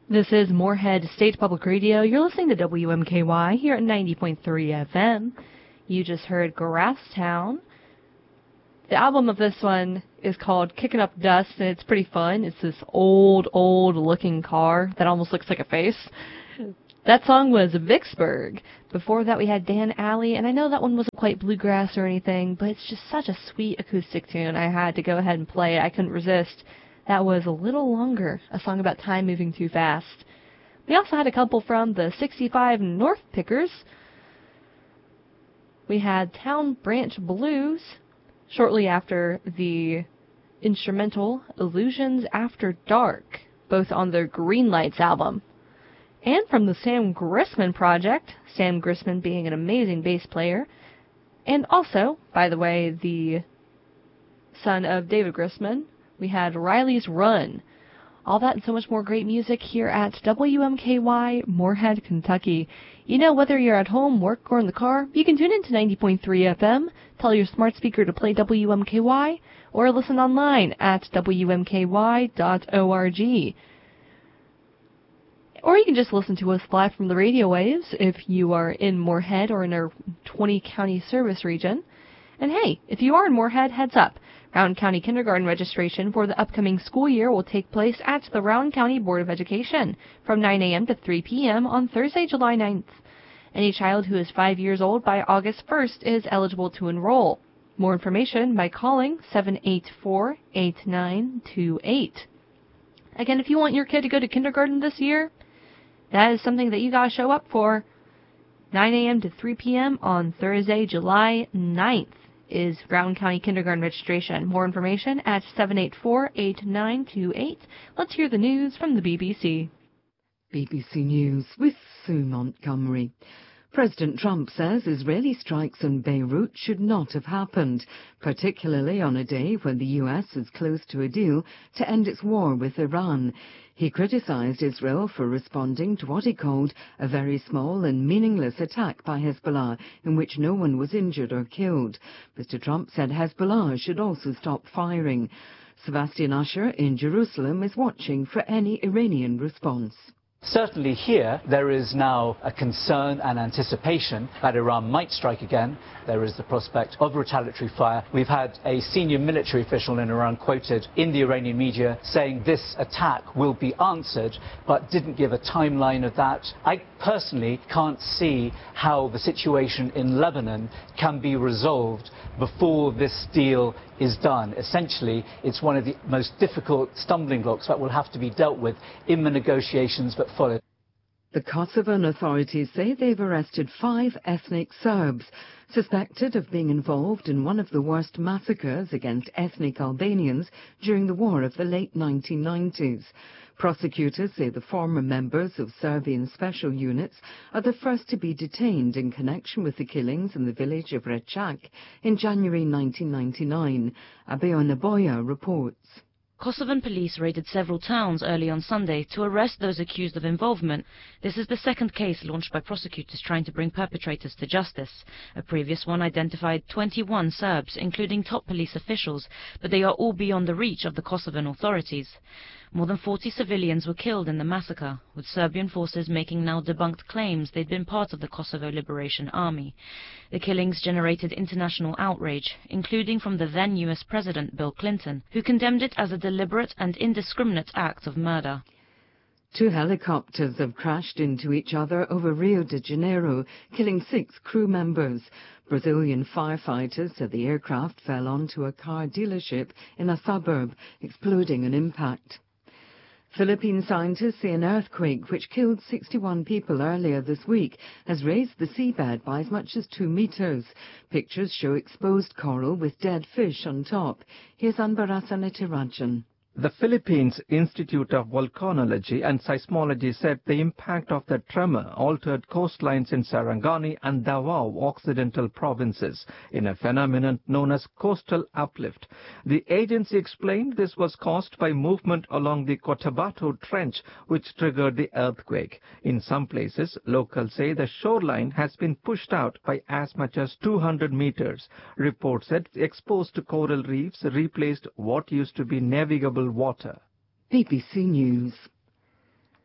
This is Moorhead State Public Radio. You're listening to WMKY here at 90.3 FM. You just heard Grasstown. The album of this one is called Kicking Up Dust, and it's pretty fun. It's this old-looking car that almost looks like a face. That song was Vicksburg. Before that, we had Dan Alley, and I know that one wasn't quite bluegrass or anything, but it's just such a sweet acoustic tune. I had to go ahead and play it. I couldn't resist. That was A Little Longer, a song about time moving too fast. We also had a couple from the 65 North Pickers. We had Town Branch Blues, shortly after the instrumental Illusions After Dark, both on their Green Lights album. And from the Sam Grisman Project, Sam Grisman being an amazing bass player, and also, by the way, the son of David Grisman, we had Riley's Run. All that and so much more great music here at WMKY, Moorhead, Kentucky. You know, whether you're at home, work, or in the car, you can tune in to 90.3 FM, tell your smart speaker to play WMKY, or listen online at WMKY.org. Or you can just listen to us live from the radio waves if you are in Moorhead or in our 20-county service region. And hey, if you are in Moorhead, heads up. Rowan County Kindergarten registration for the upcoming school year will take place at the Rowan County Board of Education from 9 a.m. to 3 p.m. on Thursday, July 9th. Any child who is 5 years old by August 1st is eligible to enroll. More information by calling 784-8928. Again, if you want your kid to go to kindergarten this year, that is something that you got to show up for. 9 a.m. to 3 p.m. on Thursday, July 9th. Is Rowan County Kindergarten registration. More information at 784-8928. Let's hear the news from the BBC. BBC News with Sue Montgomery. President Trump says Israeli strikes on Beirut should not have happened, particularly on a day when the U.S. is close to a deal to end its war with Iran. He criticized Israel for responding to what he called a very small and meaningless attack by Hezbollah, in which no one was injured or killed. Mr. Trump said Hezbollah should also stop firing. Sebastian Usher in Jerusalem is watching for any Iranian response. Certainly here, there is now a concern and anticipation that Iran might strike again. There is the prospect of retaliatory fire. We've had a senior military official in Iran quoted in the Iranian media saying this attack will be answered, but didn't give a timeline of that. I personally can't see how the situation in Lebanon can be resolved before this deal is done. Essentially, it's one of the most difficult stumbling blocks that will have to be dealt with in the negotiations that follow. The Kosovan authorities say they've arrested 5 ethnic Serbs suspected of being involved in one of the worst massacres against ethnic Albanians during the war of the late 1990s. Prosecutors say the former members of Serbian special units are the first to be detained in connection with the killings in the village of Rečak in January 1999. Abeona Boya reports. Kosovan police raided several towns early on Sunday to arrest those accused of involvement. This is the second case launched by prosecutors trying to bring perpetrators to justice. A previous one identified 21 Serbs, including top police officials, but they are all beyond the reach of the Kosovan authorities. More than 40 civilians were killed in the massacre, with Serbian forces making now debunked claims they'd been part of the Kosovo Liberation Army. The killings generated international outrage, including from the then US President Bill Clinton, who condemned it as a deliberate and indiscriminate act of murder. 2 helicopters have crashed into each other over Rio de Janeiro, killing 6 crew members. Brazilian firefighters said the aircraft fell onto a car dealership in a suburb, exploding on impact. Philippine scientists say an earthquake, which killed 61 people earlier this week, has raised the seabed by as much as 2 meters. Pictures show exposed coral with dead fish on top. Here's Anbarasa Netirajan. The Philippines Institute of Volcanology and Seismology said the impact of the tremor altered coastlines in Sarangani and Davao Occidental provinces in a phenomenon known as coastal uplift. The agency explained this was caused by movement along the Cotabato Trench, which triggered the earthquake. In some places, locals say the shoreline has been pushed out by as much as 200 meters. Reports said exposed coral reefs replaced what used to be navigable water. BBC News.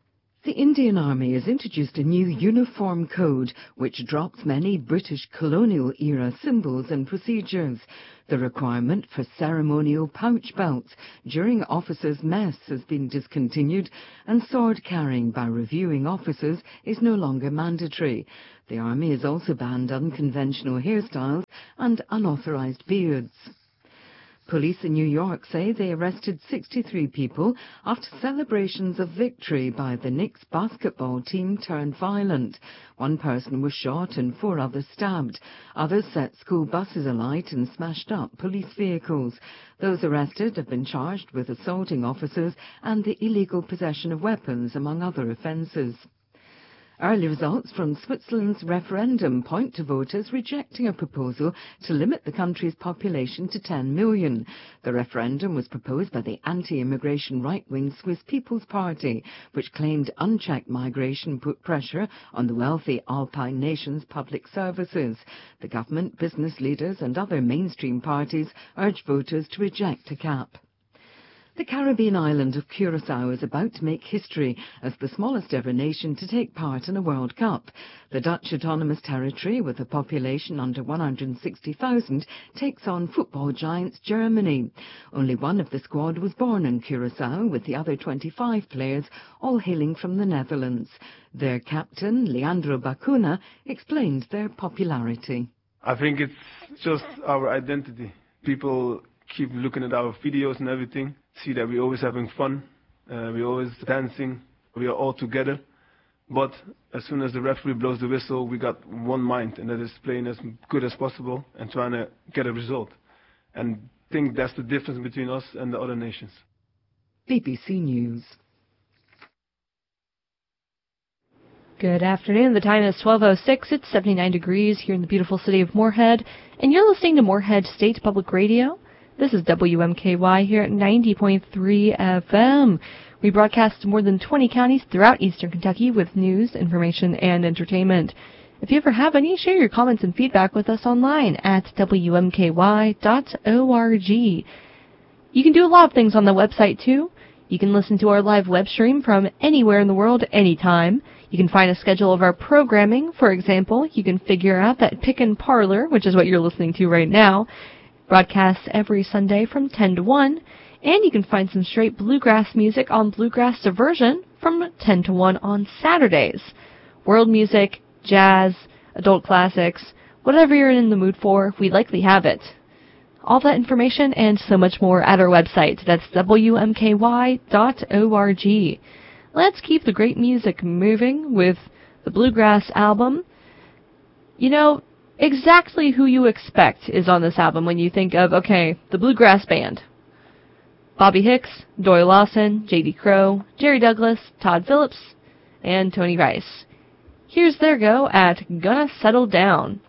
The Indian Army has introduced a new uniform code which drops many British colonial-era symbols and procedures. The requirement for ceremonial pouch belts during officers' mess has been discontinued, and sword carrying by reviewing officers is no longer mandatory. The Army has also banned unconventional hairstyles and unauthorized beards. Police in New York say they arrested 63 people after celebrations of victory by the Knicks basketball team turned violent. One person was shot and 4 others stabbed. Others set school buses alight and smashed up police vehicles. Those arrested have been charged with assaulting officers and the illegal possession of weapons, among other offences. Early results from Switzerland's referendum point to voters rejecting a proposal to limit the country's population to 10 million. The referendum was proposed by the anti-immigration right-wing Swiss People's Party, which claimed unchecked migration put pressure on the wealthy Alpine nation's public services. The government, business leaders and other mainstream parties urge voters to reject a cap. The Caribbean island of Curaçao is about to make history as the smallest ever nation to take part in a World Cup. The Dutch autonomous territory, with a population under 160,000, takes on football giants Germany. Only one of the squad was born in Curaçao, with the other 25 players all hailing from the Netherlands. Their captain, Leandro Bacuna, explained their popularity. I think it's just our identity. People keep looking at our videos and everything, see that we're always having fun, we're always dancing, we are all together. But as soon as the referee blows the whistle, we got one mind, and that is playing as good as possible and trying to get a result. And I think that's the difference between us and the other nations. BBC News. Good afternoon. The time is 12:06. It's 79 degrees here in the beautiful city of Moorhead, and you're listening to Moorhead State Public Radio. This is WMKY here at 90.3 FM. We broadcast to more than 20 counties throughout eastern Kentucky with news, information, and entertainment. If you ever have any, share your comments and feedback with us online at WMKY.org. You can do a lot of things on the website, too. You can listen to our live web stream from anywhere in the world, anytime. You can find a schedule of our programming. For example, you can figure out that Pickin' Parlor, which is what you're listening to right now, broadcasts every Sunday from 10 to 1, and you can find some straight bluegrass music on Bluegrass Diversion from 10 to 1 on Saturdays. World music, jazz, adult classics, whatever you're in the mood for, we likely have it. All that information and so much more at our website. That's WMKY.org. Let's keep the great music moving with the Bluegrass album. You know, exactly who you expect is on this album when you think of, okay, the Bluegrass Band. Bobby Hicks, Doyle Lawson, J.D. Crowe, Jerry Douglas, Todd Phillips, and Tony Rice. Here's their go at Gonna Settle Down.